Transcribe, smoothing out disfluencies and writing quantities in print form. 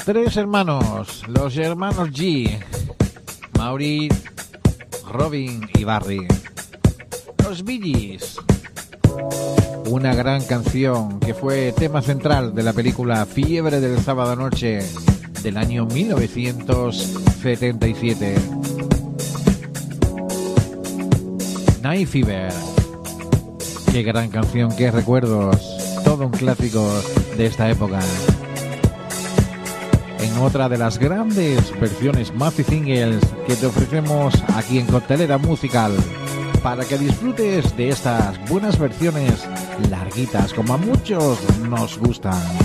Tres hermanos, los hermanos G, Mauri, Robin y Barry. Los Bee Gees. Una gran canción que fue tema central de la película Fiebre del Sábado Noche del año 1977. Night Fever. Qué gran canción, qué recuerdos. Todo un clásico de esta época. En otra de las grandes versiones maxi singles que te ofrecemos aquí en Coctelera Musical, para que disfrutes de estas buenas versiones larguitas como a muchos nos gustan.